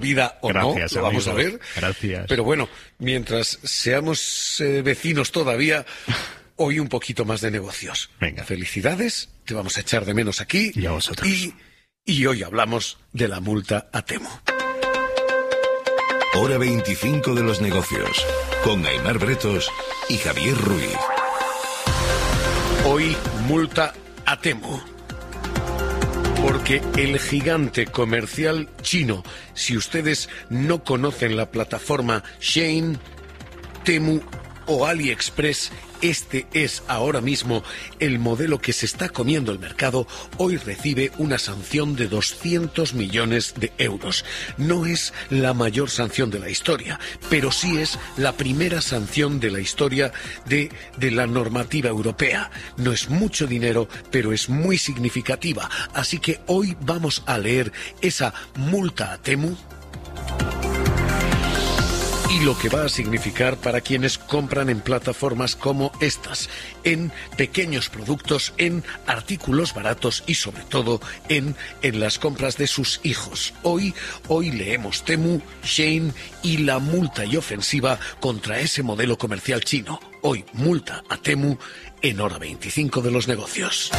vida o Gracias, no, lo vamos a amigo. ver. Gracias. Pero bueno, mientras seamos vecinos todavía, hoy un poquito más de negocios. Venga. Felicidades, te vamos a echar de menos aquí. Y a vosotros. Y hoy hablamos de la multa a Temu. Hora 25 de los negocios, con Aimar Bretos y Javier Ruiz. Hoy multa a Temu. Porque el gigante comercial chino, si ustedes no conocen la plataforma Shein, Temu o AliExpress, este es ahora mismo el modelo que se está comiendo el mercado, hoy recibe una sanción de 200 millones de euros. No es la mayor sanción de la historia, pero sí es la primera sanción de la historia de la normativa europea. No es mucho dinero, pero es muy significativa. Así que hoy vamos a leer esa multa a Temu y lo que va a significar para quienes compran en plataformas como estas, en pequeños productos, en artículos baratos y sobre todo en las compras de sus hijos. Hoy leemos Temu, Shein y la multa y ofensiva contra ese modelo comercial chino. Hoy multa a Temu en Hora 25 de los negocios.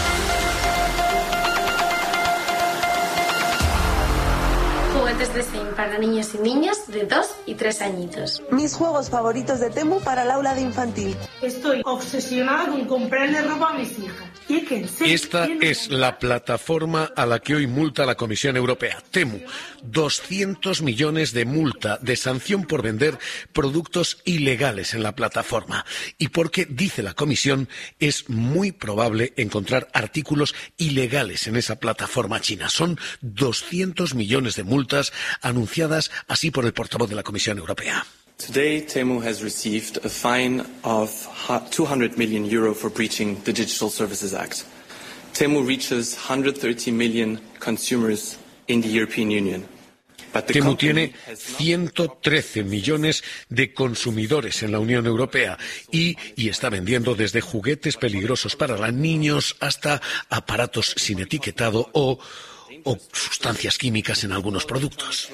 Juguetes de Shein para niños y niñas de 2 y 3 añitos. Mis juegos favoritos de Temu para el aula de infantil. Estoy obsesionada con comprarle ropa a mis hijas. Esta es la plataforma a la que hoy multa la Comisión Europea, Temu. 200 millones de multa, de sanción por vender productos ilegales en la plataforma. Y porque, dice la Comisión, es muy probable encontrar artículos ilegales en esa plataforma china. Son 200 millones de multas anunciadas así por el portavoz de la Comisión Europea. Today, Temu has received a fine of €200 million for breaching the Digital Services Act. Temu reaches 130 million consumers in the European Union. Temu tiene 113 millones de consumidores en la Unión Europea y está vendiendo desde juguetes peligrosos para los niños hasta aparatos sin etiquetado o sustancias químicas en algunos productos.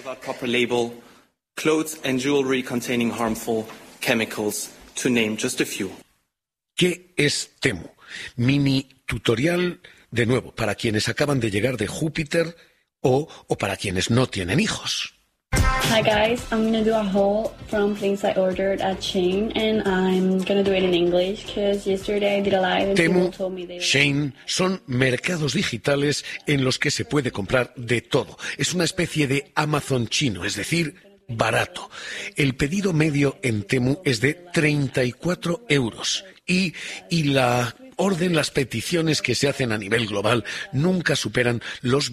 Clothes and jewelry containing harmful chemicals, to name just a few. ¿Qué es Temu? Mini tutorial, de nuevo, para quienes acaban de llegar de Júpiter o para quienes no tienen hijos. Hi guys, I'm going to do a haul from things I ordered at Shein and I'm going to do it in English because yesterday I did a live and Temu, people told me they were... Shein son mercados digitales en los que se puede comprar de todo. Es una especie de Amazon chino, es decir, barato. El pedido medio en Temu es de 34 euros y la orden, las peticiones que se hacen a nivel global nunca superan los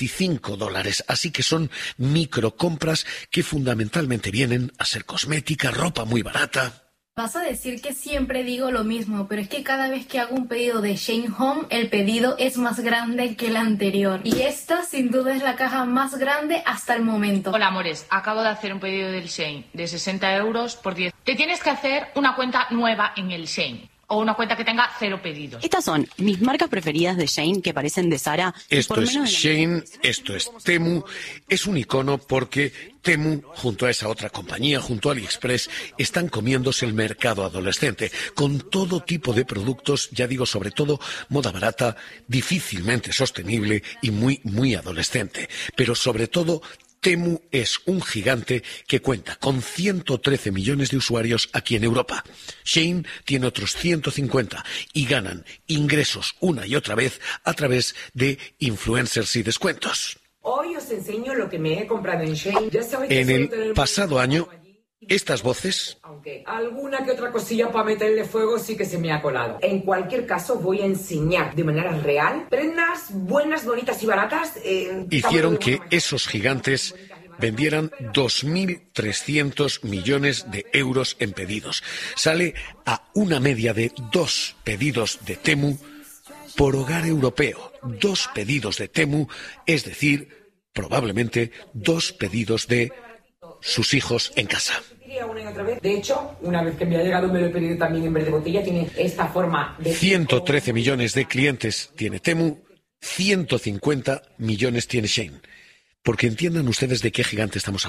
$25. Así que son microcompras que fundamentalmente vienen a ser cosmética, ropa muy barata. Vas a decir que siempre digo lo mismo, pero es que cada vez que hago un pedido de Shein Home, el pedido es más grande que el anterior. Y esta, sin duda, es la caja más grande hasta el momento. Hola, amores. Acabo de hacer un pedido del Shein de 60 euros por 10. Te tienes que hacer una cuenta nueva en el Shein. O una cuenta que tenga 0 pedidos. Estas son mis marcas preferidas de Shein, que parecen de Zara. Esto es Shein, esto es Temu. Es un icono porque Temu, junto a esa otra compañía, junto a AliExpress, están comiéndose el mercado adolescente con todo tipo de productos, ya digo, sobre todo moda barata, difícilmente sostenible y muy, muy adolescente. Pero sobre todo, Temu es un gigante que cuenta con 113 millones de usuarios aquí en Europa. Shein tiene otros 150 y ganan ingresos una y otra vez a través de influencers y descuentos. Hoy os enseño lo que me he comprado en Shein. En el pasado año, estas voces... Aunque alguna que otra cosilla para meterle fuego sí que se me ha colado. En cualquier caso, voy a enseñar de manera real prendas buenas, bonitas y baratas. Hicieron que esos gigantes vendieran 2.300 millones de euros en pedidos. Sale a una media de 2 pedidos de Temu por hogar europeo. 2 pedidos de Temu, es decir, probablemente 2 pedidos de sus hijos en casa. De hecho, una vez que me ha llegado me lo he pedido también en verde botella. Tiene esta forma de... 113 millones de clientes tiene Temu, 150 millones tiene Shein. Porque entiendan ustedes de qué gigante estamos hablando.